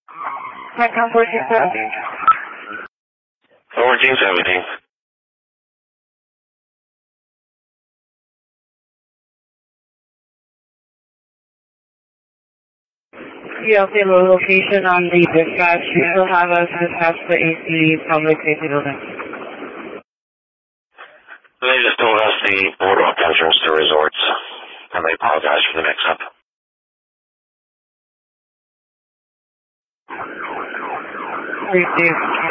Come 1417. 1417. Yeah, okay, location on the dispatch. You still have us dispatch the AC public safety building. They just told us the boardwalk entrance to resorts, and they apologize for the mix-up. Received.